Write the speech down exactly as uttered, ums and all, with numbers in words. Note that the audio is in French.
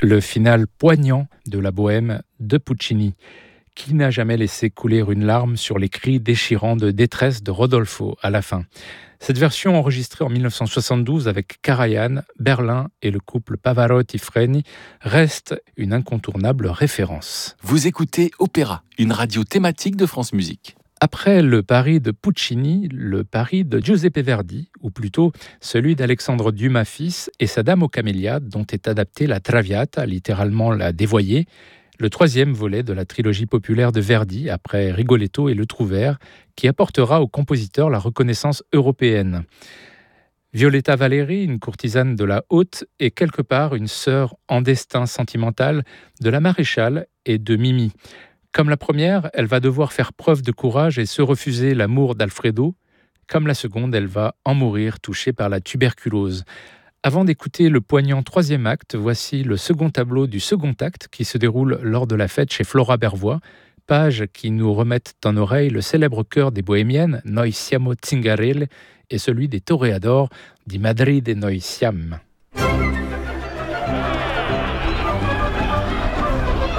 le final poignant de la bohème de Puccini. Qui n'a jamais laissé couler une larme sur les cris déchirants de détresse de Rodolfo à la fin? Cette version enregistrée en dix-neuf cent soixante-douze avec Karajan, Berlin et le couple Pavarotti-Freni reste une incontournable référence. Vous écoutez Opéra, une radio thématique de France Musique. Après le Paris de Puccini, le Paris de Giuseppe Verdi, ou plutôt celui d'Alexandre Dumas fils et sa Dame aux camélias, dont est adaptée la Traviata, littéralement la dévoyée, le troisième volet de la trilogie populaire de Verdi, après Rigoletto et Le Trouvère, qui apportera au compositeur la reconnaissance européenne. Violetta Valeri, une courtisane de la haute, est quelque part une sœur en destin sentimental de la maréchale et de Mimi. Comme la première, elle va devoir faire preuve de courage et se refuser l'amour d'Alfredo. Comme la seconde, elle va en mourir touchée par la tuberculose. Avant d'écouter le poignant troisième acte, voici le second tableau du second acte qui se déroule lors de la fête chez Flora Bervois, pages qui nous remettent en oreille le célèbre chœur des bohémiennes, Noi siamo Zingarelle, et celui des toreadors, Di Madrid e Noi siam.